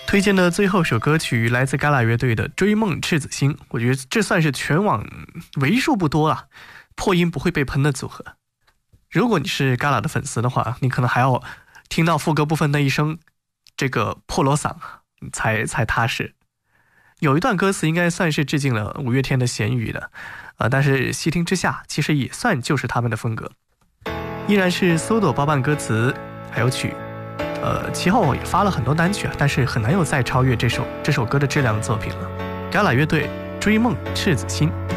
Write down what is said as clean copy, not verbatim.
推荐的最后首歌曲来自嘎啦乐队的《追梦赤子心》，我觉得这算是全网为数不多了破音不会被喷的组合。如果你是嘎啦的粉丝的话，你可能还要听到副歌部分那一声这个破锣嗓才踏实。有一段歌词应该算是致敬了五月天的咸鱼的，但是细听之下其实也算就是他们的风格，依然是搜朵包办歌词还有曲，其后也发了很多单曲但是很难有再超越这首歌的质量作品了。嘎啦乐队《追梦赤子心》。